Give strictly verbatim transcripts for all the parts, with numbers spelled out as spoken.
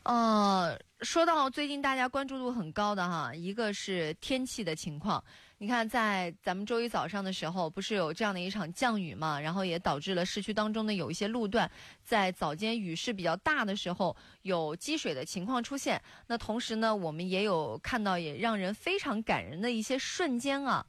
呃，说到最近大家关注度很高的哈，一个是天气的情况。你看，在咱们周一早上的时候，不是有这样的一场降雨嘛，然后也导致了市区当中的有一些路段，在早间雨势比较大的时候，有积水的情况出现。那同时呢，我们也有看到也让人非常感人的一些瞬间啊。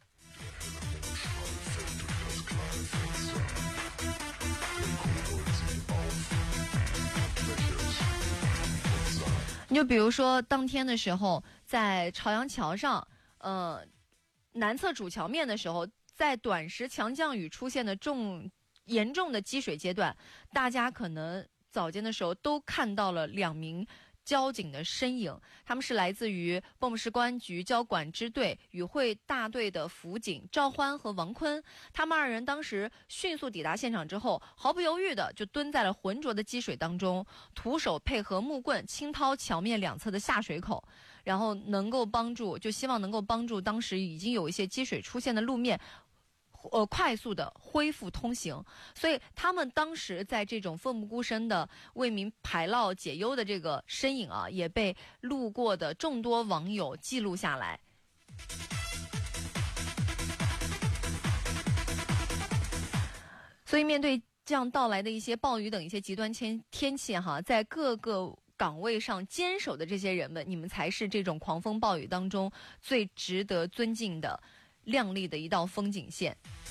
你就比如说当天的时候，在朝阳桥上，呃，南侧主桥面的时候，在短时强降雨出现的重严重的积水阶段，大家可能早间的时候都看到了两名交警的身影，他们是来自于蚌埠市公安局交管支队与会大队的辅警赵欢和王坤。他们二人当时迅速抵达现场之后，毫不犹豫的就蹲在了浑浊的积水当中，徒手配合木棍清掏桥面两侧的下水口，然后能够帮助，就希望能够帮助当时已经有一些积水出现的路面呃，快速的恢复通行。所以他们当时在这种奋不顾身的为民排涝解忧的这个身影啊，也被路过的众多网友记录下来。所以面对这样到来的一些暴雨等一些极端天天气哈，在各个岗位上坚守的这些人们，你们才是这种狂风暴雨当中最值得尊敬的亮丽的一道风景线。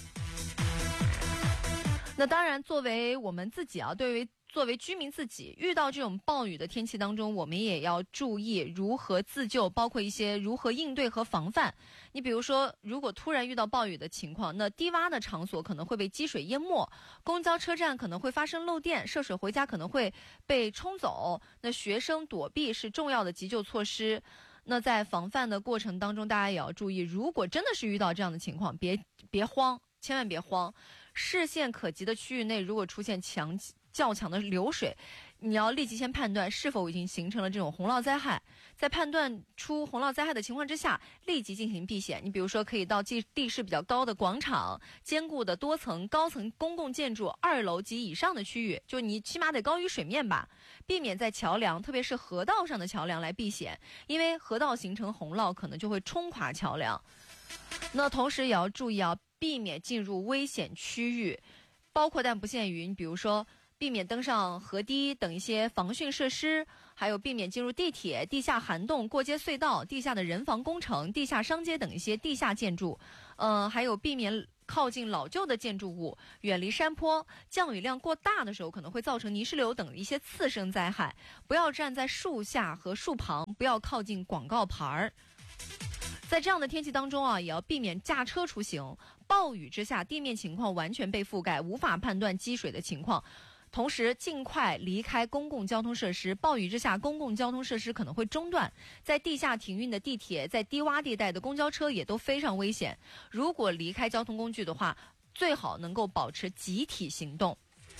那当然，作为我们自己啊，对于作为居民自己，遇到这种暴雨的天气当中，我们也要注意如何自救，包括一些如何应对和防范。你比如说，如果突然遇到暴雨的情况，那低洼的场所可能会被积水淹没，公交车站可能会发生漏电，涉水回家可能会被冲走，那学生躲避是重要的急救措施。那在防范的过程当中，大家也要注意，如果真的是遇到这样的情况，别别慌，千万别慌。视线可及的区域内，如果出现强较强的流水，你要立即先判断是否已经形成了这种洪涝灾害。在判断出洪涝灾害的情况之下，立即进行避险。你比如说，可以到地地势比较高的广场、坚固的多层、高层公共建筑二楼及以上的区域，就你起码得高于水面吧，避免在桥梁，特别是河道上的桥梁来避险，因为河道形成洪涝，可能就会冲垮桥梁。那同时也要注意啊，避免进入危险区域，包括但不限于，你比如说避免登上河堤等一些防汛设施，还有避免进入地铁、地下涵洞、过街隧道、地下的人防工程、地下商街等一些地下建筑，呃，还有避免靠近老旧的建筑物，远离山坡。降雨量过大的时候，可能会造成泥石流等一些次生灾害。不要站在树下和树旁，不要靠近广告牌儿。在这样的天气当中啊，也要避免驾车出行。暴雨之下，地面情况完全被覆盖，无法判断积水的情况。同时，尽快离开公共交通设施。暴雨之下，公共交通设施可能会中断，在地下停运的地铁，在低洼地带的公交车也都非常危险。如果离开交通工具的话，最好能够保持集体行动。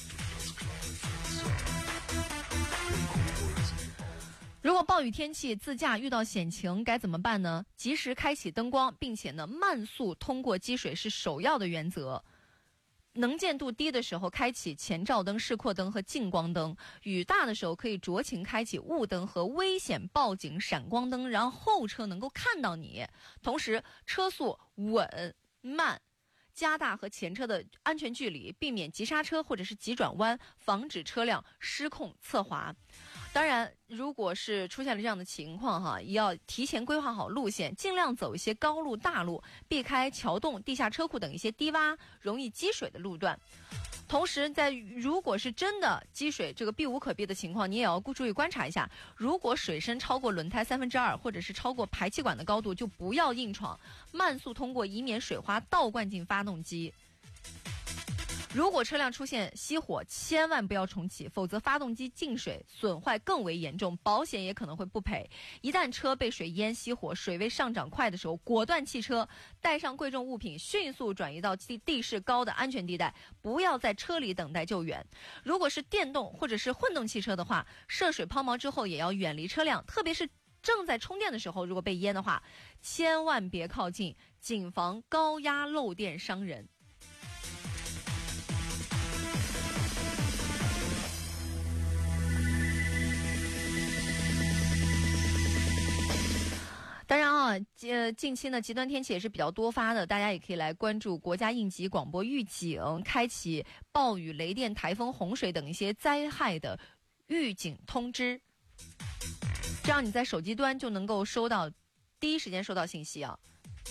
如果暴雨天气自驾遇到险情该怎么办呢？及时开启灯光，并且呢慢速通过积水是首要的原则。能见度低的时候开启前照灯、示廓灯和近光灯，雨大的时候可以酌情开启雾灯和危险报警闪光灯，让后车能够看到你。同时车速稳慢，加大和前车的安全距离，避免急刹车或者是急转弯，防止车辆失控侧滑。当然，如果是出现了这样的情况哈，也要提前规划好路线，尽量走一些高路大路，避开桥洞、地下车库等一些低洼、容易积水的路段。同时，在如果是真的积水这个避无可避的情况，你也要注意观察一下。如果水深超过轮胎三分之二，或者是超过排气管的高度，就不要硬闯，慢速通过，以免水花倒灌进发动机。如果车辆出现熄火，千万不要重启，否则发动机进水，损坏更为严重，保险也可能会不赔。一旦车被水淹熄火，水位上涨快的时候，果断弃车，带上贵重物品，迅速转移到地地势高的安全地带，不要在车里等待救援。如果是电动或者是混动汽车的话，涉水抛锚之后也要远离车辆，特别是正在充电的时候，如果被淹的话，千万别靠近，谨防高压漏电伤人。 呢，呃，近期呢极端天气也是比较多发的，大家也可以来关注国家应急广播预警，开启暴雨、雷电、台风、洪水等一些灾害的预警通知，这样你在手机端就能够收到，第一时间收到信息啊。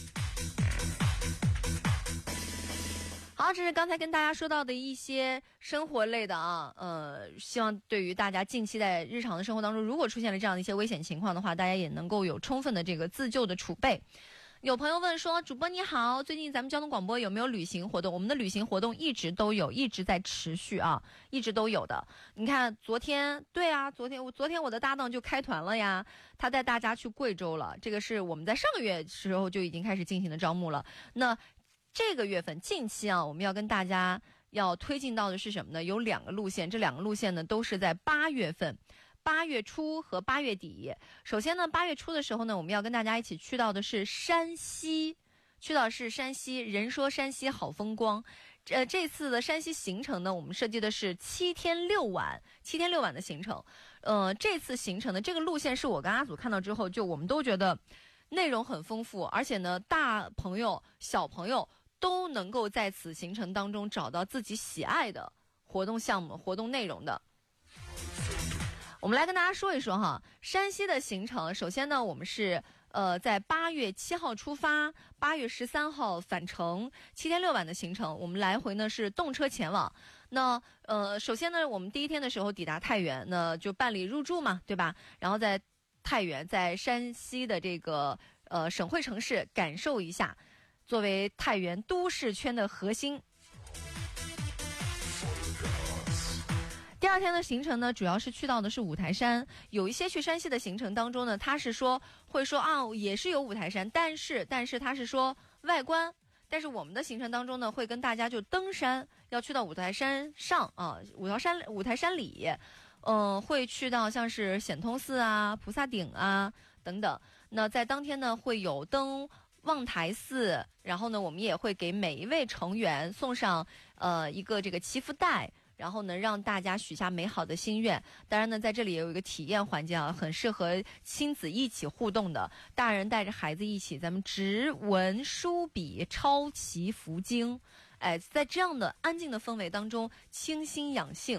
好，这是刚才跟大家说到的一些生活类的啊，呃，希望对于大家近期在日常的生活当中，如果出现了这样的一些危险情况的话，大家也能够有充分的这个自救的储备。有朋友问说，主播你好，最近咱们交通广播有没有旅行活动？我们的旅行活动一直都有，一直在持续啊，一直都有的。你看昨天，对啊，昨天我昨天我的搭档就开团了呀，他带大家去贵州了，这个是我们在上个月时候就已经开始进行的招募了。那这个月份近期啊，我们要跟大家要推进到的是什么呢？有两个路线，这两个路线呢都是在八月份，八月初和八月底。首先呢，八月初的时候呢，我们要跟大家一起去到的是山西，去到是山西。人说山西好风光，呃，这次的山西行程呢，我们设计的是七天六晚，七天六晚的行程。呃，这次行程的这个路线是我跟阿祖看到之后，就我们都觉得内容很丰富，而且呢，大朋友、小朋友都能够在此行程当中找到自己喜爱的活动项目、活动内容的。我们来跟大家说一说哈，山西的行程。首先呢，我们是呃在八月七号出发，八月十三号返程，七天六晚的行程。我们来回呢是动车前往。那呃，首先呢，我们第一天的时候抵达太原，那就办理入住嘛，对吧？然后在太原，在山西的这个呃省会城市感受一下。作为太原都市圈的核心，第二天的行程呢，主要是去到的是五台山。有一些去山西的行程当中呢，他是说会说啊，也是有五台山，但是但是他是说外观。但是我们的行程当中呢，会跟大家就登山，要去到五台山上啊，五台山五台山里，嗯、呃，会去到像是显通寺啊、菩萨顶啊等等。那在当天呢，会有登望台寺，然后呢，我们也会给每一位成员送上呃一个这个祈福袋，然后呢，让大家许下美好的心愿。当然呢，在这里也有一个体验环节啊，很适合亲子一起互动的，大人带着孩子一起，咱们执文书笔抄祈福经，哎，在这样的安静的氛围当中，清心养性。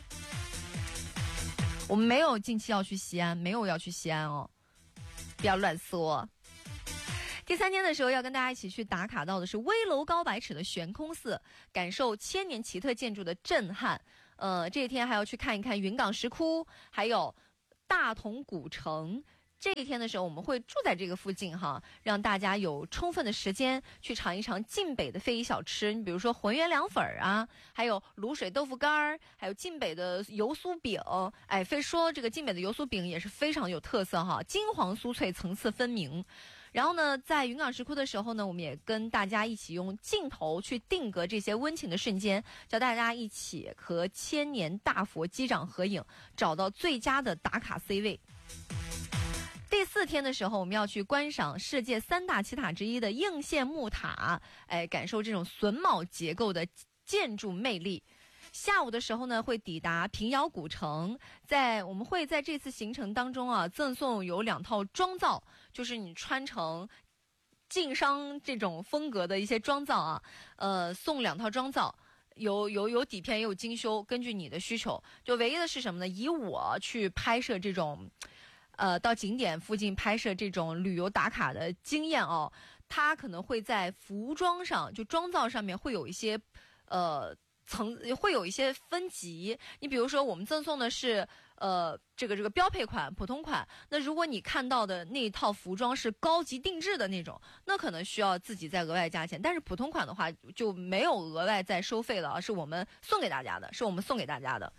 我们没有近期要去西安，没有要去西安哦，不要乱说。第三天的时候，要跟大家一起去打卡到的是危楼高百尺的悬空寺，感受千年奇特建筑的震撼。呃，这一天还要去看一看云冈石窟，还有大同古城。这一天的时候，我们会住在这个附近哈，让大家有充分的时间去尝一尝晋北的非遗小吃。你比如说浑源凉粉啊，还有卤水豆腐干儿，还有晋北的油酥饼。哎，非说这个晋北的油酥饼也是非常有特色哈，金黄酥脆，层次分明。然后呢，在云冈石窟的时候呢，我们也跟大家一起用镜头去定格这些温情的瞬间，教大家一起和千年大佛击掌合影，找到最佳的打卡 C 位。第四天的时候，我们要去观赏世界三大奇塔之一的应县木塔，哎，感受这种榫卯结构的建筑魅力。下午的时候呢，会抵达平遥古城，在我们会在这次行程当中啊，赠送有两套装造，就是你穿成晋商这种风格的一些装造啊，呃，送两套装造。有有有底片也有精修，根据你的需求。就唯一的是什么呢？以我去拍摄这种，呃，到景点附近拍摄这种旅游打卡的经验哦，它可能会在服装上，就装造上面会有一些，呃。层会有一些分级，你比如说我们赠送的是呃这个这个标配款、普通款，那如果你看到的那一套服装是高级定制的那种，那可能需要自己再额外加钱，但是普通款的话就没有额外再收费了啊，是我们送给大家的，是我们送给大家的。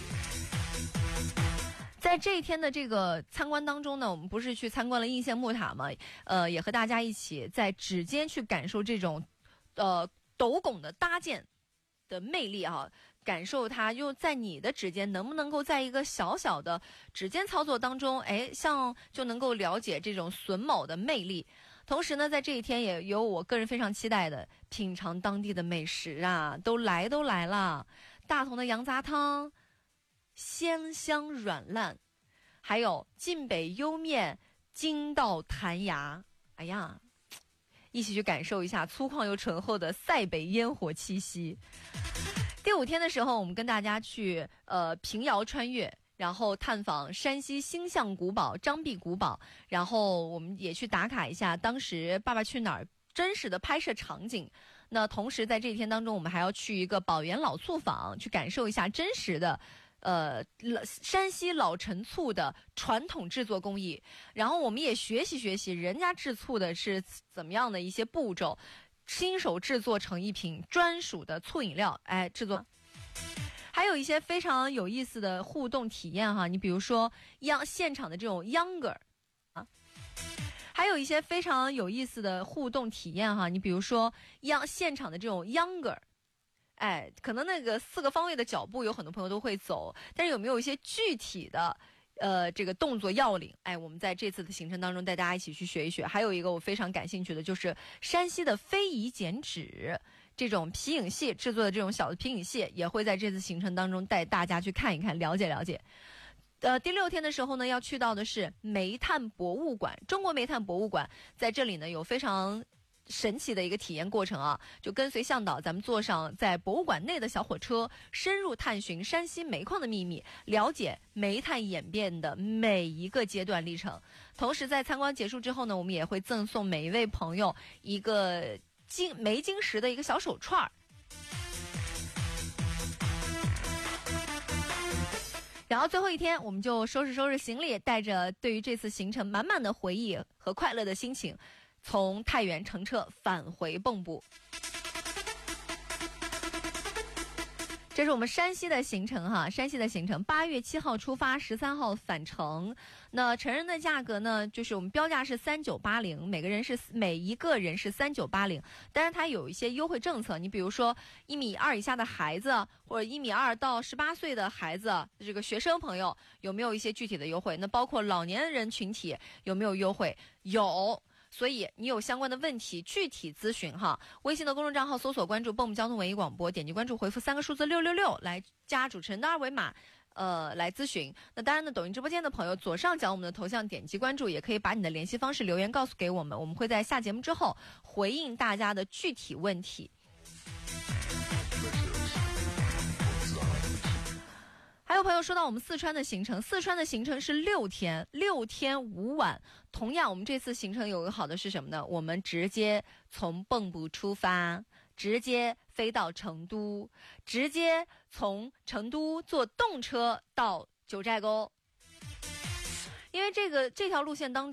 在这一天的这个参观当中呢，我们不是去参观了应县木塔吗？呃，也和大家一起在指尖去感受这种呃斗拱的搭建的魅力啊，感受它又在你的指尖能不能够在一个小小的指尖操作当中，哎，像就能够了解这种榫卯的魅力。同时呢，在这一天也有我个人非常期待的品尝当地的美食啊，都来都来了，大同的羊杂汤，鲜香软烂，还有晋北莜面筋道弹牙。哎哎呀，一起去感受一下粗犷又醇厚的塞北烟火气息。第五天的时候，我们跟大家去呃平遥穿越，然后探访山西星象古堡、张壁古堡，然后我们也去打卡一下当时《爸爸去哪儿》真实的拍摄场景。那同时在这一天当中，我们还要去一个宝源老醋坊，去感受一下真实的呃山西老陈醋的传统制作工艺，然后我们也学习学习人家制醋的是怎么样的一些步骤，亲手制作成一瓶专属的醋饮料，哎，制作。还有一些非常有意思的互动体验哈，你比如说央现场的这种秧歌啊，还有一些非常有意思的互动体验哈，你比如说央现场的这种秧歌。哎，可能那个四个方位的脚步有很多朋友都会走，但是有没有一些具体的呃这个动作要领？哎，我们在这次的行程当中带大家一起去学一学。还有一个我非常感兴趣的就是山西的非遗剪纸，这种皮影戏制作的这种小的皮影戏，也会在这次行程当中带大家去看一看，了解了解。呃，第六天的时候呢，要去到的是煤炭博物馆，中国煤炭博物馆在这里呢有非常神奇的一个体验过程啊，就跟随向导，咱们坐上在博物馆内的小火车，深入探寻山西煤矿的秘密，了解煤炭演变的每一个阶段历程。同时，在参观结束之后呢，我们也会赠送每一位朋友一个金煤晶石的一个小手串。然后最后一天，我们就收拾收拾行李，带着对于这次行程满满的回忆和快乐的心情，从太原乘车返回蚌埠。这是我们山西的行程哈，山西的行程，八月七号出发，十三号返程。那成人的价格呢，就是我们标价是三九八零，每个人是每一个人是三九八零。当然它有一些优惠政策，你比如说一米二以下的孩子，或者一米二到十八岁的孩子，这个学生朋友有没有一些具体的优惠？那包括老年人群体有没有优惠？有。所以你有相关的问题具体咨询哈，微信的公众账号搜索关注蚌埠交通文艺广播，点击关注回复三个数字六六六来加主持人的二维码，呃来咨询。那当然呢，抖音直播间的朋友左上角我们的头像点击关注，也可以把你的联系方式留言告诉给我们，我们会在下节目之后回应大家的具体问题。还有朋友说到我们四川的行程，四川的行程是六天，六天五晚。同样，我们这次行程有个好的是什么呢？我们直接从蚌埠出发，直接飞到成都，直接从成都坐动车到九寨沟。因为这个这条路线当中